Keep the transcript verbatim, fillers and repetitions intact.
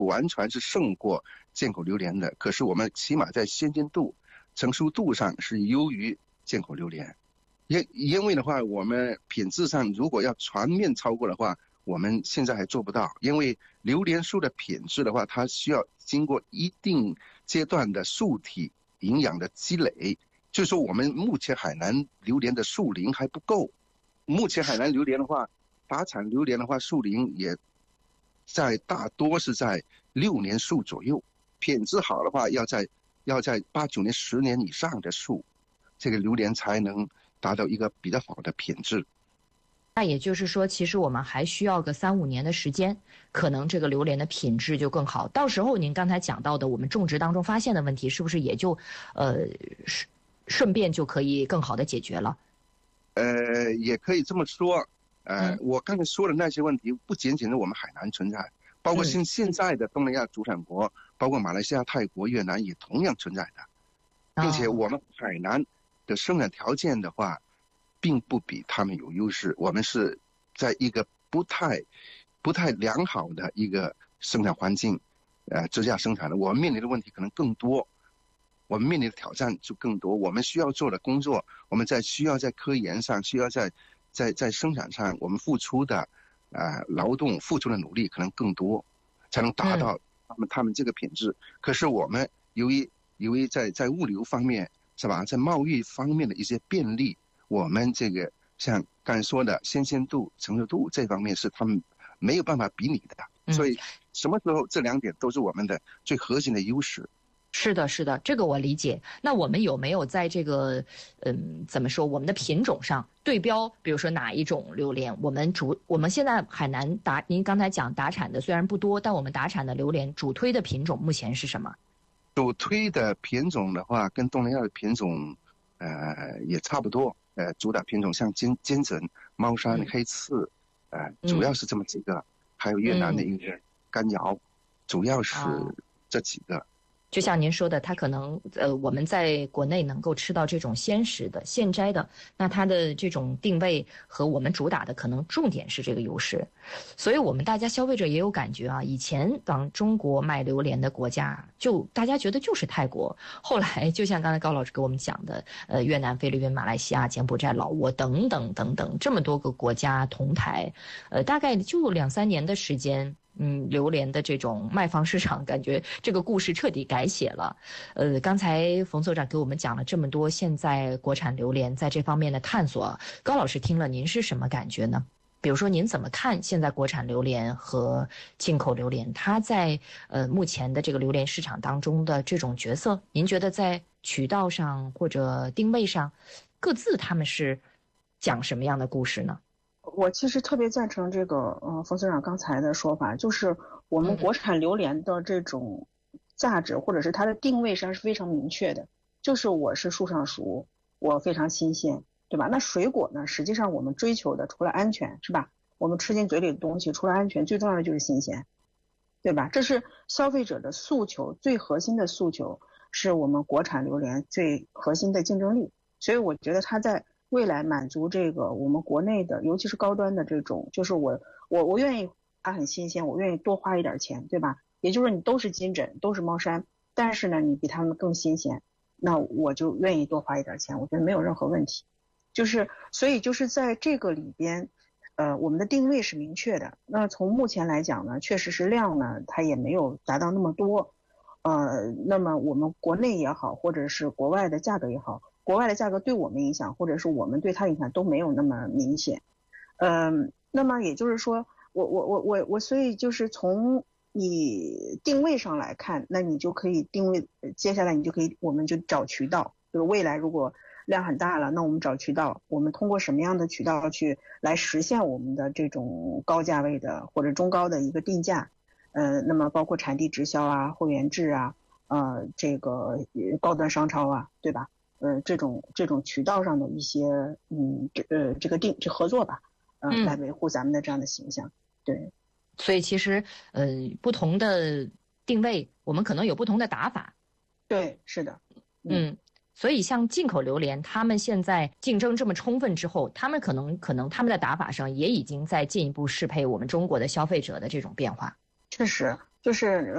完全是胜过进口榴莲的，可是我们起码在先进度、成熟度上是优于进口榴莲。因因为的话，我们品质上如果要全面超过的话，我们现在还做不到。因为榴莲树的品质的话，它需要经过一定阶段的树体营养的积累，就是说我们目前海南榴莲的树龄还不够。目前海南榴莲的话，打产榴莲的话，树龄也在大多是在六年树左右，品质好的话，要在要在八九年、十年以上的树，这个榴莲才能达到一个比较好的品质。 那也就是说，其实我们还需要个三五年的时间，可能这个榴莲的品质就更好。到时候您刚才讲到的，我们种植当中发现的问题，是不是也就呃顺便就可以更好的解决了？ 呃，也可以这么说。呃，嗯、我刚才说的那些问题，不仅仅是我们海南存在，包括现现在的东南亚主产国，包括马来西亚、泰国、越南也同样存在的，并且我们海南的生产条件的话，并不比他们有优势。我们是在一个不太、不太良好的一个生产环境，呃，之下生产的，我们面临的问题可能更多。我们面临的挑战就更多，我们需要做的工作，我们在需要在科研上，需要在在在生产上，我们付出的呃劳动付出的努力可能更多，才能达到他们、嗯、他们这个品质。可是我们由于由于在在物流方面是吧，在贸易方面的一些便利，我们这个像刚才说的新鲜度、成熟度这方面是他们没有办法比拟的，嗯、所以什么时候这两点都是我们的最核心的优势。 是的，是的，这个我理解。那我们有没有在这个，嗯，怎么说，我们的品种上对标，比如说哪一种榴莲？我们主，我们现在海南打，您刚才讲打产的虽然不多，但我们打产的榴莲主推的品种目前是什么？ 主推的品种的话，跟东南亚的品种，呃，也差不多。呃，主打品种像金金枕、猫山、嗯、黑刺，呃，主要是这么几个，嗯、还有越南的一个干瑶，嗯、主要是这几个。 就像您说的，它可能呃我们在国内能够吃到这种鲜食的、现摘的，那它的这种定位和我们主打的可能重点是这个优势，所以我们大家消费者也有感觉啊。以前往中国卖榴莲的国家，就大家觉得就是泰国，后来就像刚才高老师给我们讲的，呃，越南、菲律宾、马来西亚、柬埔寨、老挝等等等等这么多个国家同台，呃，大概就两三年的时间。嗯，榴莲的这种卖方市场，感觉这个故事彻底改写了。呃，刚才冯所长给我们讲了这么多，现在国产榴莲在这方面的探索，高老师听了您是什么感觉呢？比如说您怎么看现在国产榴莲和进口榴莲，它在呃目前的这个榴莲市场当中的这种角色？您觉得在渠道上或者定位上，各自他们是讲什么样的故事呢？ 我其实特别赞成这个呃冯所长刚才的说法，就是我们国产榴莲的这种价值或者是它的定位上是非常明确的，就是我是树上熟，我非常新鲜，对吧？那水果呢，实际上我们追求的除了安全，是吧？我们吃进嘴里的东西除了安全，最重要的就是新鲜，对吧？这是消费者的诉求，最核心的诉求是我们国产榴莲最核心的竞争力，所以我觉得它在未来满足这个我们国内的，尤其是高端的这种，就是我我我愿意它很新鲜，我愿意多花一点钱，对吧？也就是你都是金枕，都是猫山，但是呢你比他们更新鲜，那我就愿意多花一点钱，我觉得没有任何问题。就是所以就是在这个里边，呃，我们的定位是明确的。那从目前来讲呢，确实是量呢它也没有达到那么多，呃，那么我们国内也好，或者是国外的价格也好。国外的价格对我们影响，或者是我们对它影响都没有那么明显，嗯、呃，那么也就是说，我我我我我，所以就是从你定位上来看，那你就可以定位，接下来你就可以，我们就找渠道，就是未来如果量很大了，那我们找渠道，我们通过什么样的渠道去来实现我们的这种高价位的或者中高的一个定价，呃，那么包括产地直销啊、会员制啊，呃，这个高端商超啊，对吧？呃，这种这种渠道上的一些，嗯，这呃这个定这合作吧，呃，嗯，来维护咱们的这样的形象，对。 所以其实，呃，不同的定位，我们可能有不同的打法。 对，是的， 嗯。嗯，所以像进口榴莲，他们现在竞争这么充分之后，他们可能可能他们的打法上也已经在进一步适配我们中国的消费者的这种变化。 确实，就是